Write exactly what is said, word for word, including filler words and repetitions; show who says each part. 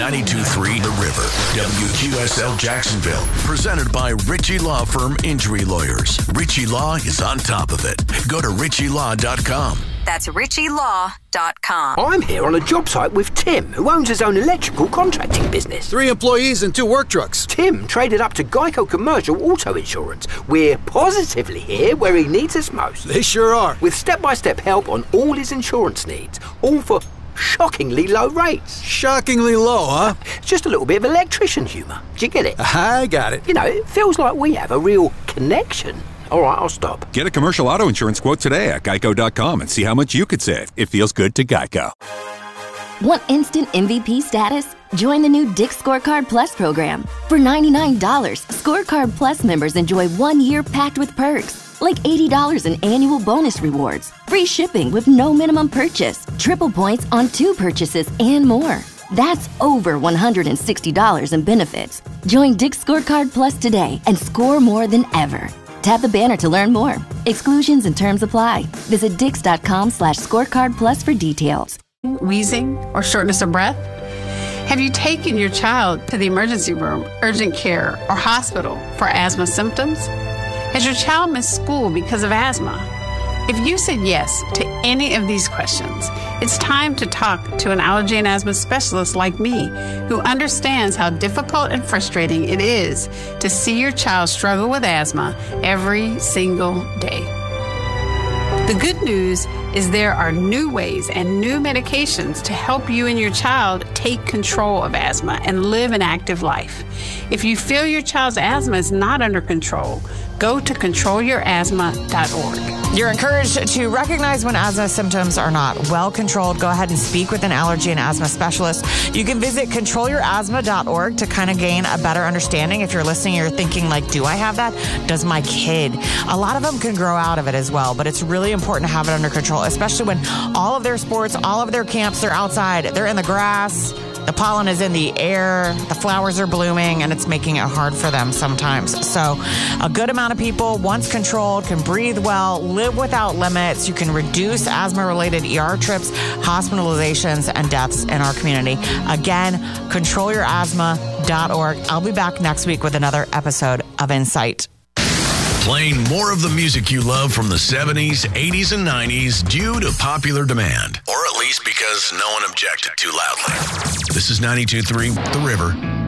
Speaker 1: ninety-two point three The River, W Q S L Jacksonville. Presented by Ritchie Law Firm Injury Lawyers. Ritchie Law is on top of it. Go to ritchie law dot com.
Speaker 2: That's ritchie law dot com.
Speaker 3: I'm here on a job site with Tim, who owns his own electrical contracting business.
Speaker 4: Three employees and two work trucks.
Speaker 3: Tim traded up to Geico Commercial Auto Insurance. We're positively here where he needs us most.
Speaker 4: They sure are.
Speaker 3: With step-by-step help on all his insurance needs, all for shockingly low rates.
Speaker 4: Shockingly low, huh?
Speaker 3: Just a little bit of electrician humour. Do you get it?
Speaker 4: I got it.
Speaker 3: You know, it feels like we have a real connection. All right, I'll stop.
Speaker 5: Get a commercial auto insurance quote today at geico dot com and see how much you could save. It feels good to Geico.
Speaker 6: Want instant M V P status? Join the new Dick's Scorecard Plus program. For ninety-nine dollars, Scorecard Plus members enjoy one year packed with perks, like eighty dollars in annual bonus rewards, free shipping with no minimum purchase, triple points on two purchases, and more. That's over one hundred sixty dollars in benefits. Join Dick's Scorecard Plus today and score more than ever. Tap the banner to learn more. Exclusions and terms apply. Visit dix dot com slash scorecard plus for details.
Speaker 7: Wheezing or shortness of breath? Have you taken your child to the emergency room, urgent care, or hospital for asthma symptoms? Has your child missed school because of asthma? If you said yes to any of these questions, it's time to talk to an allergy and asthma specialist like me, who understands how difficult and frustrating it is to see your child struggle with asthma every single day. The good news is there are new ways and new medications to help you and your child take control of asthma and live an active life. If you feel your child's asthma is not under control, go to control your asthma dot org.
Speaker 8: You're encouraged to recognize when asthma symptoms are not well controlled. Go ahead and speak with an allergy and asthma specialist. You can visit control your asthma dot org to kind of gain a better understanding. If you're listening, you're thinking like, do I have that? Does my kid? A lot of them can grow out of it as well, but it's really important to have it under control, especially when all of their sports, all of their camps, they're outside, they're in the grass. The pollen is in the air, the flowers are blooming, and it's making it hard for them sometimes. So a good amount of people, once controlled, can breathe well, live without limits. You can reduce asthma-related E R trips, hospitalizations, and deaths in our community. Again, control your asthma dot org. I'll be back next week with another episode of Insight.
Speaker 1: Playing more of the music you love from the seventies, eighties, and nineties due to popular demand. Or at least because no one objected too loudly. This is ninety-two point three The River.